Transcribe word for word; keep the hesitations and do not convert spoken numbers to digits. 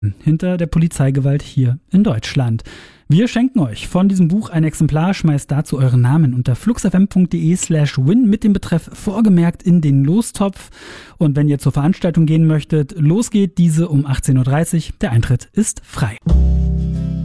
hinter der Polizeigewalt hier in Deutschland. Wir schenken euch von diesem Buch ein Exemplar, schmeißt dazu euren Namen unter fluxfm.de slash win mit dem Betreff vorgemerkt in den Lostopf. Und wenn ihr zur Veranstaltung gehen möchtet, los geht diese um achtzehn Uhr dreißig. Der Eintritt ist frei.